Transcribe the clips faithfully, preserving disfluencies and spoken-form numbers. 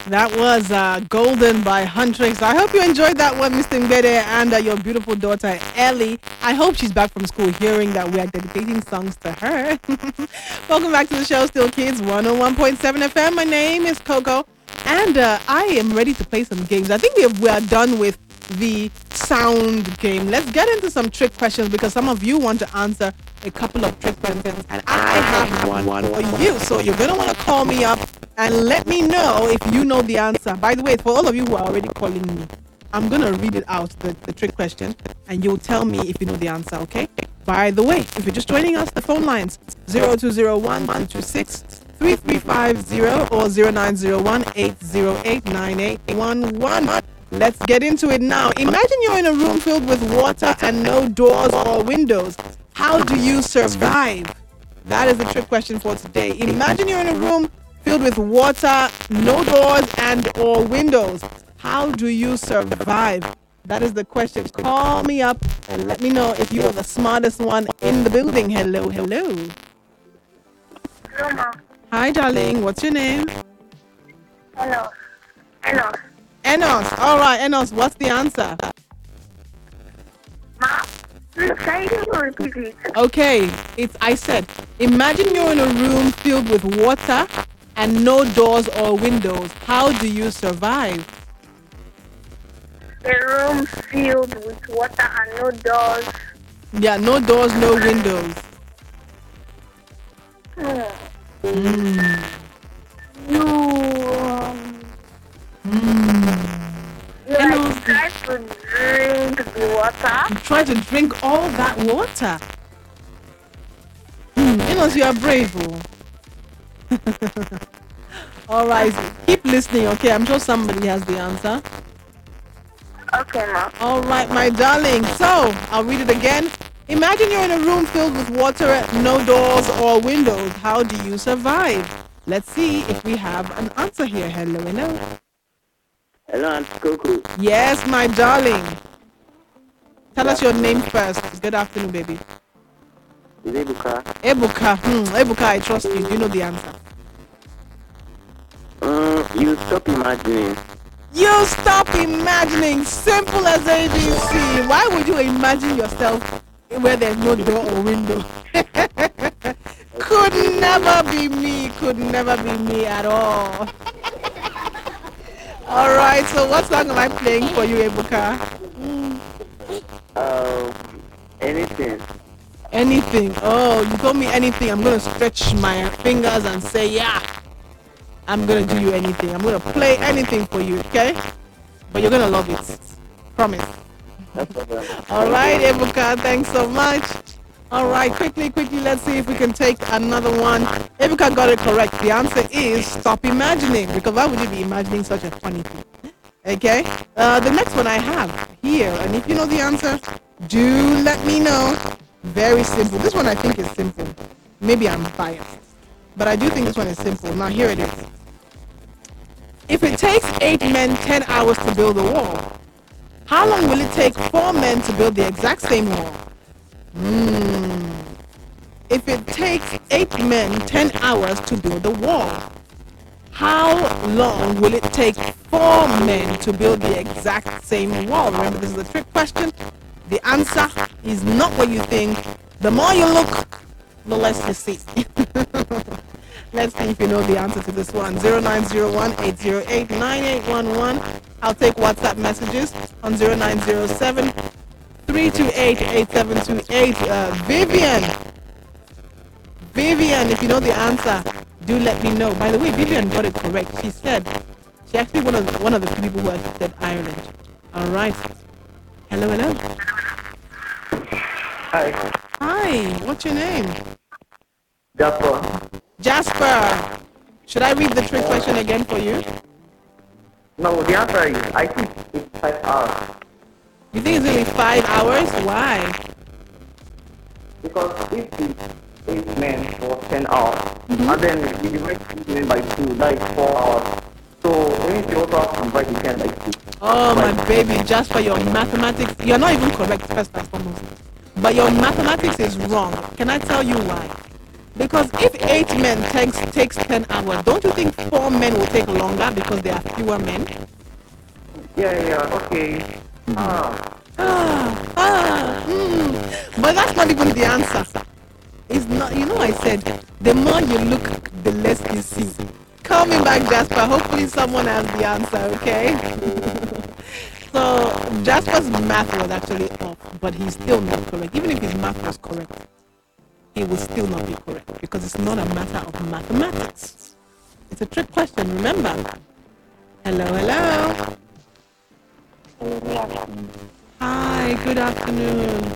That was uh, Golden by Huntrix. I hope you enjoyed that one, Mister Ngede, and uh, your beautiful daughter, Ellie. I hope she's back from school hearing that we are dedicating songs to her. Welcome back to the show, Still Kids, one oh one point seven F M. My name is Coco, and uh, I am ready to play some games. I think we, have, we are done with the sound game. Let's get into some trick questions because some of you want to answer a couple of trick questions, and I have one, one for you. So you're going to want to call me up and let me know if you know the answer. By the way, for all of you who are already calling me, I'm going to read it out, the, the trick question, and you'll tell me if you know the answer, okay? By the way, if you're just joining us, the phone lines zero two zero one, two two six, three three five zero or zero nine zero one, eight zero eight, nine eight one one. Let's get into it now. Imagine you're in a room filled with water and no doors or windows. How do you survive? That is the trick question for today. Imagine you're in a room filled with water, no doors and or windows. How do you survive? That is the question. Call me up and let me know if you are the smartest one in the building. Hello, hello. Hello, Mom. Hi, darling. What's your name? Hello. Hello. Enos. All right, Enos. What's the answer? Mom, please, can you repeat it? Okay, it's I said, imagine you're in a room filled with water and no doors or windows. How do you survive? A room filled with water and no doors. Yeah, no doors, no windows. Hmm. Mm. You, um, Mm. you like try to drink the water. Try to drink all that water. Mm. Enos, you are brave. Oh. All right, keep listening, okay? I'm sure somebody has the answer. Okay, Mom. All right, my darling. So, I'll read it again. Imagine you're in a room filled with water, no doors or windows. How do you survive? Let's see if we have an answer here. Hello, hello. Hello, Auntie Coco. Yes, my darling. Tell us your name first. Good afternoon, baby. Is it Buka? Ebuka. Hmm, Ebuka, I trust you. You know the answer. Um, you stop imagining. You stop imagining. Simple as A B C. Why would you imagine yourself where there's no door or window? Could never be me. Could never be me at all. All right. So what song am I playing for you, Ebuka? Um, anything. Anything. Oh, you told me anything. I'm gonna stretch my fingers and say, yeah. I'm gonna do you anything. I'm gonna play anything for you, okay? But you're gonna love it. Promise. That's what I'm- All right, Ebuka, thanks so much. All right, quickly, quickly, let's see if we can take another one. Ebuka got it correct. The answer is stop imagining, because why would you be imagining such a funny thing? Okay, uh, the next one I have here, and if you know the answer, do let me know. Very simple. This one I think is simple. Maybe I'm biased, but I do think this one is simple. Now here it is. If it takes eight men ten hours to build a wall, how long will it take four men to build the exact same wall? Hmm. If it takes eight men ten hours to build a wall, how long will it take four men to build the exact same wall? Remember, this is a trick question. The answer is not what you think. The more you look, the less you see. Let's see if you know the answer to this one. zero nine zero one, eight zero eight, nine eight one one. I'll take WhatsApp messages on zero nine zero seven, three two eight, eight seven two eight. Uh, Vivian. Vivian, if you know the answer, do let me know. By the way, Vivian got it correct. She said, she actually one of the, one of the people who had said Ireland. All right. Hello, hello. Hi. Hi, what's your name? Jasper. Jasper. Should I read the trick question again for you? No, the answer is, I think it's five hours. You think it's only five hours? Why? Because if it's eight men for ten hours, Mm-hmm. and then you divide eight men by two, like four hours. So, when you also have to divide the ten by two. Oh, my baby, Jasper, your mathematics, you're not even correct, first and foremost. But your mathematics is wrong. Can I tell you why? Because if eight men takes takes ten hours, don't you think four men will take longer because there are fewer men? Yeah, yeah, okay. Ah, Ah, ah, mm. But that's not even the answer. It's not. You know, I said the more you look, the less you see. Call me back, Jasper. Hopefully, someone has the answer. Okay. So Jasper's math was actually off, but he's still not correct. Even if his math was correct, it will still not be correct because it's not a matter of mathematics. It's a trick question. Remember. Hello, hello. Hi, good afternoon.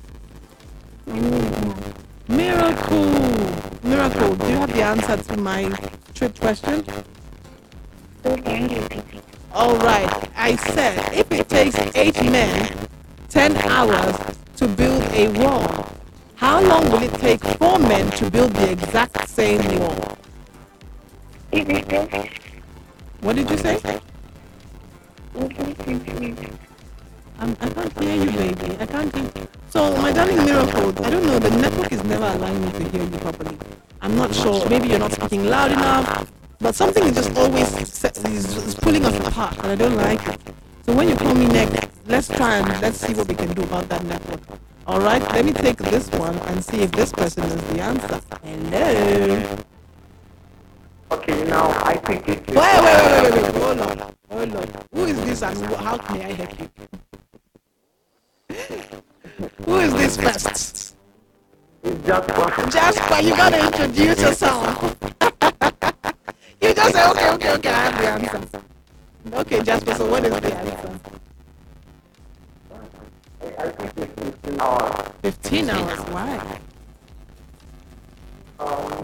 Miracle. Miracle, do you have the answer to my trick question? All right. I said if it takes eight men ten hours to build a wall, how long will it take four men to build the exact same wall? What did you say? Um, I can't hear you, baby. I can't hear. So, my darling Miracle, I don't know. The network is never allowing me to hear you properly. I'm not sure. Maybe you're not speaking loud enough, but something is just always set, is, is pulling us apart, and I don't like it. So when you call me next, let's try and let's see what we can do about that network. All right. Let me take this one and see if this person is the answer. Hello. okay, now I think it Wait, wait, wait, wait, wait. Hold on. Hold on. Who is this and wh- how may I help you? Who is this first? It's just one. Jasper, you gotta introduce yourself. You just say, okay, okay, okay, I have the answer. Okay, Jasper, so what is the answer? I think it's fifteen hours. fifteen hours, why? Um,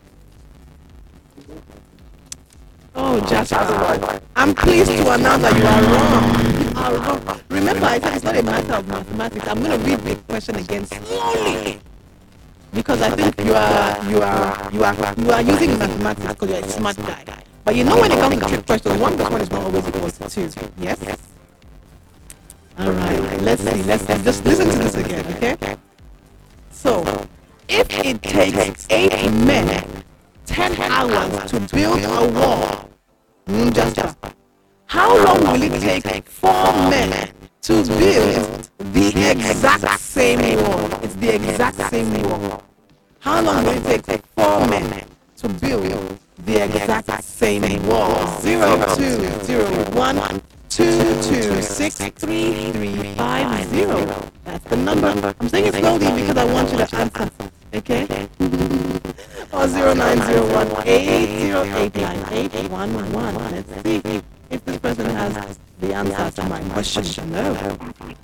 Oh, Jasper, I'm pleased to announce that you are wrong. You are wrong. Remember, I said it's not a matter of mathematics. I'm going to read the question again slowly. Because I think you are you are you are you are using mathematics because you're a smart guy. But you know when it comes to trick questions, one plus one is not always equal to two. Yes? Alright, let's see, let's see. Just listen to this again, okay? So if it takes eight men ten hours to build a wall, mm, Jasper, how long will it take four men to build the exact same wall? It's the exact same wall. How long will it take four men to build the exact same wall? Zero two zero one two two six three three five zero. That's the number. I'm saying it slowly because I want you to answer. Okay? Or zero nine zero one eight zero eight nine eight one one. Let's see if this person has the answer to my question. No.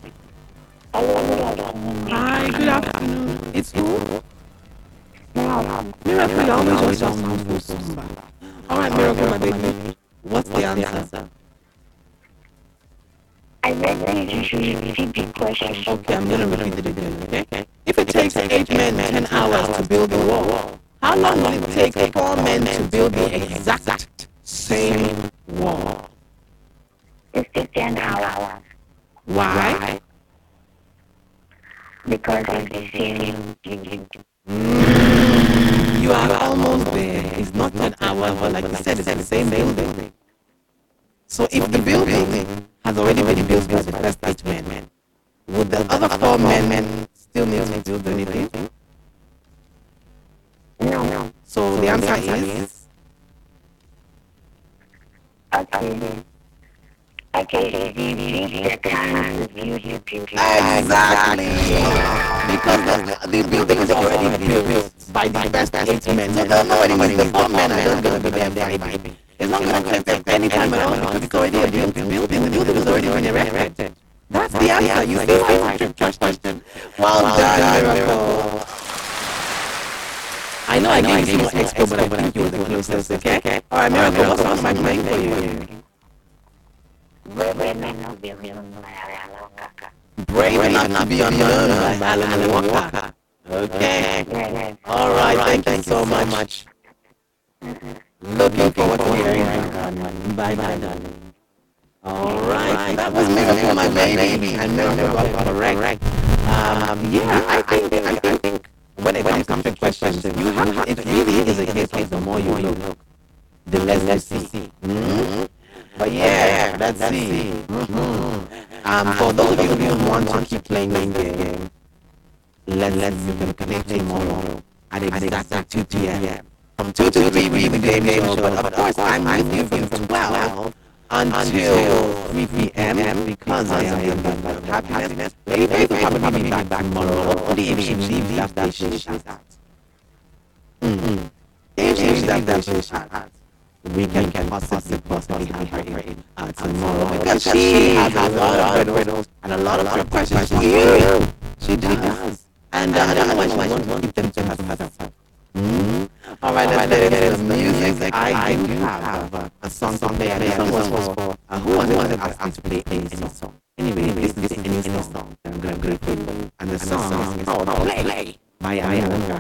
Hi, good afternoon. It's who? Miracle, you always just sound so somber. Alright, Miracle, my baby. What's the answer? I read you should repeat the question. Okay, I'm gonna repeat it again, okay? If it takes eight men ten hours to build a wall, how long will it take four men to build the exact same wall? fifteen hours. Why? Because it's the same. Mm, you are almost there. It's not ten hours, but like you said, it's the same building. So if the building has already been built by the first eight men, would the other four men still need to build anything? No, no. So the answer is? Okay. Okay, the time Exactly! Because the, the building is already built by the first eight men. So don't know anything. The four men are just going to be there vibing. It's not going to take any time at all because it's already a built building. The building has already been erected. That's the answer. You see why it's a trick question. Well done, Miracle. I know I gave you more expo, but I think you were the closest, okay? Alright, Miracle, what song am I playing for you? Brave enough to be alone. Brave Enough to Be Unknown by Alan Walker. Okay. Alright, thank you so much. Looking forward to hearing that. Bye bye, darling. Alright, that was Miracle, my baby. And Miracle got correct. Um, yeah, I think, I think, when when it, when it comes to questions, you have, it really is a case of the more you look, the less you see. Mm-hmm. But yeah, let's see. Mm-hmm. Um, for those of you who want to keep playing this game, let let's you can play tomorrow at exactly two p.m. From two to three, we the game show. But of course, I'm with you from twelve until three p.m. because I am in the happiness. Lady Faith will probably be back tomorrow. Hopefully, if she leaves that station she's at. Mm-hmm. If she leaves that station she's at, we can, can possibly, possibly have her in uh, tomorrow because she has a lot of riddles and a lot of good questions for you. She does. And uh, otherwise, she wants to keep them to herself. Mm-hmm. All right, let's get into the music. I do have uh, a song to play. And this song was for uh, who wanted to ask me to play any song. Anyway, listen to any song that I'm going to play for you. And the song is called Play by Ariana